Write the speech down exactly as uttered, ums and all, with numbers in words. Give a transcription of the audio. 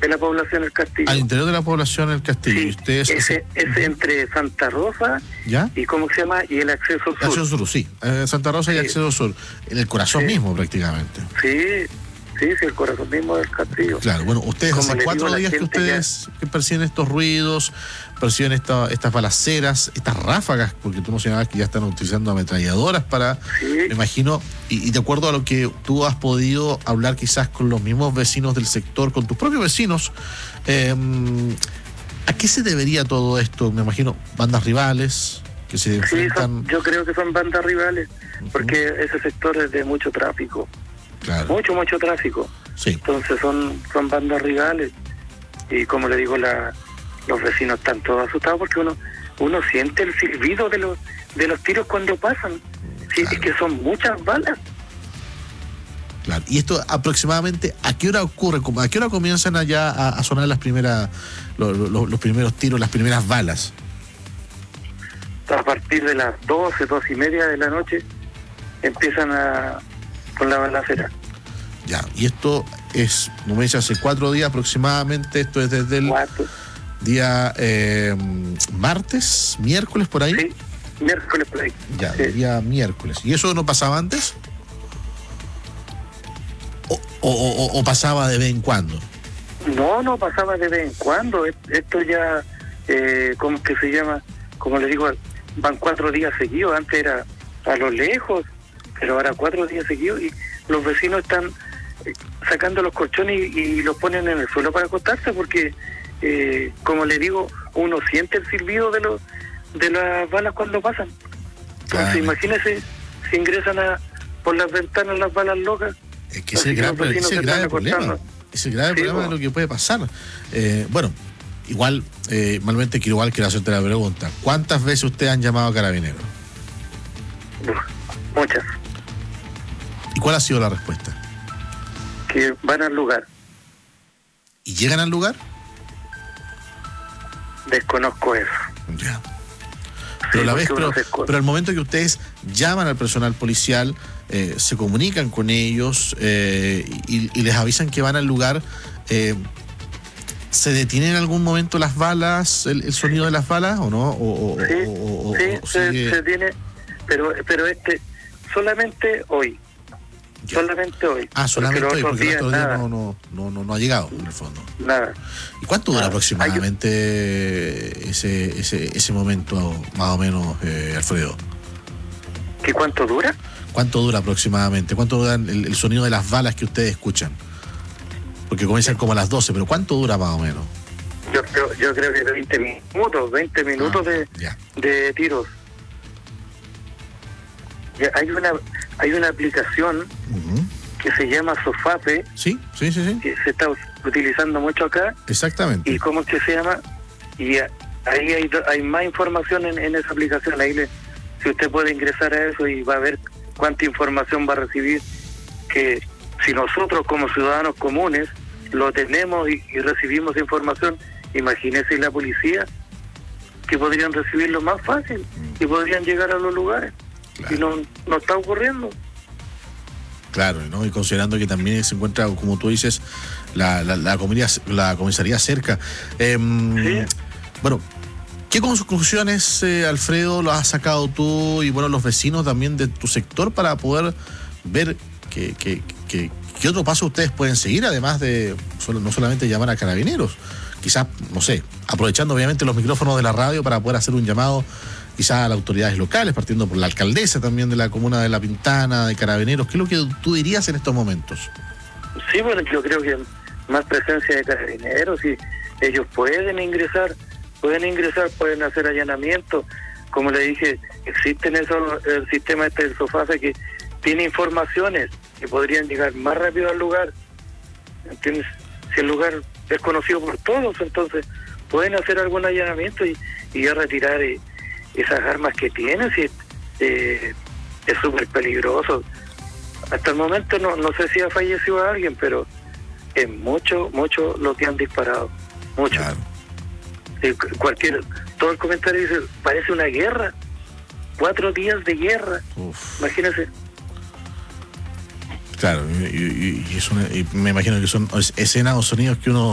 de la población El Castillo. Al interior de la población El Castillo. Sí, ¿Y ustedes ese, ese entre Santa Rosa ¿Ya? y cómo se llama y el acceso sur. Acceso sur, sí. Eh, Santa Rosa sí. y acceso sur. En el corazón sí. mismo, prácticamente. Sí, sí, sí, el corazón mismo del Castillo. Claro, bueno, ustedes Como hace cuatro digo, días que ustedes ya... que perciben estos ruidos, perciben esta, estas balaceras, estas ráfagas, porque tú mencionabas que ya están utilizando ametralladoras para, sí. me imagino, y, y de acuerdo a lo que tú has podido hablar quizás con los mismos vecinos del sector, con tus propios vecinos, eh, ¿a qué se debería todo esto? Me imagino, bandas rivales que se enfrentan... Sí, son, yo creo que son bandas rivales, uh-huh. porque ese sector es de mucho tráfico. Claro. Mucho, mucho tráfico. Sí. Entonces son, son bandas rivales. Y como le digo, la, los vecinos están todos asustados porque uno uno siente el silbido de los de los tiros cuando pasan. Sí, claro. Es que son muchas balas. Claro. Y esto aproximadamente, ¿a qué hora ocurre? ¿A qué hora comienzan allá a, a sonar las primeras, los, los, los primeros tiros, las primeras balas? A partir de las doce, doce y media de la noche empiezan a con la balacera. Ya, y esto es, como me dice, hace cuatro días aproximadamente, esto es desde el Cuatro. día eh, martes, miércoles, por ahí. Sí, miércoles por ahí. Ya, sí. día miércoles. ¿Y eso no pasaba antes? ¿O, o, o, o pasaba de vez en cuando? No, no pasaba de vez en cuando. Esto ya, eh, ¿cómo que se llama? Como le digo, van cuatro días seguidos. Antes era a lo lejos, pero ahora cuatro días seguidos y los vecinos están sacando los colchones y, y los ponen en el suelo para acostarse porque, eh, como le digo, uno siente el silbido de los de las balas cuando pasan. Entonces, ah, imagínese si ingresan a por las ventanas las balas locas. Es que ese es el grave, ese grave problema. Es el grave sí, problema bueno. de lo que puede pasar. Eh, bueno, igual, eh, malmente quiero igual quiero hacerte la pregunta. ¿Cuántas veces ustedes han llamado a Carabineros? Muchas. ¿Y cuál ha sido la respuesta? Que van al lugar. ¿Y llegan al lugar? Desconozco eso. Ya. Pero, sí, la vez, pero, pero al momento que ustedes llaman al personal policial, eh, se comunican con ellos eh, y, y les avisan que van al lugar, eh, ¿se detienen en algún momento las balas, el, el sonido de las balas o no? O, sí, o, o, sí o se, sigue... se tiene, pero, pero este, solamente hoy. Ya. Solamente hoy. Ah, solamente porque hoy, porque el otro día nada. no, no, no, no, no ha llegado, en el fondo. Nada. ¿Y cuánto dura nada. aproximadamente Hay... ese, ese, ese momento, más o menos, eh, Alfredo? ¿Qué cuánto dura? ¿Cuánto dura aproximadamente? ¿Cuánto dura el, el sonido de las balas que ustedes escuchan? Porque comienzan como a las doce, pero ¿cuánto dura más o menos? Yo creo, yo creo que veinte minutos, veinte minutos ah, de, de tiros. Hay una hay una aplicación uh-huh. que se llama Sofape. Sí, sí, sí, sí. Que se está utilizando mucho acá. Exactamente. ¿Y cómo es que se llama? Y ahí hay, hay más información en, en esa aplicación. Ahí le, si usted puede ingresar a eso y va a ver cuánta información va a recibir, que si nosotros como ciudadanos comunes lo tenemos y, y recibimos información, imagínese la policía, que podrían recibirlo más fácil y podrían llegar a los lugares. Claro. Y no, no está ocurriendo. Claro, ¿no? Y considerando que también se encuentra, como tú dices, la, la, la, comisaría, la comisaría cerca. Eh, sí. Bueno, ¿qué conclusiones, eh, Alfredo, lo has sacado tú y bueno los vecinos también de tu sector para poder ver que, que, que, qué otro paso ustedes pueden seguir, además de solo, no solamente llamar a Carabineros? Quizás, no sé, aprovechando obviamente los micrófonos de la radio para poder hacer un llamado quizás a las autoridades locales, partiendo por la alcaldesa también de la comuna de La Pintana, de Carabineros. ¿Qué es lo que tú dirías en estos momentos? Sí, bueno, yo creo que más presencia de Carabineros, y ellos pueden ingresar, pueden ingresar, pueden hacer allanamientos. Como le dije, existen esos, el sistema este del Sofape que tiene informaciones que podrían llegar más rápido al lugar. ¿Entiendes? Si el lugar es conocido por todos, entonces pueden hacer algún allanamiento y, y ya retirar eh, esas armas que tienen. Si, eh, es súper peligroso. Hasta el momento no, no sé si ha fallecido alguien, pero es mucho, mucho lo que han disparado. Mucho. Claro. Eh, cualquier, todo el comentario dice, parece una guerra. Cuatro días de guerra. Uf. Imagínense. Claro, y, y, y, es una, y me imagino que son escenas o sonidos que uno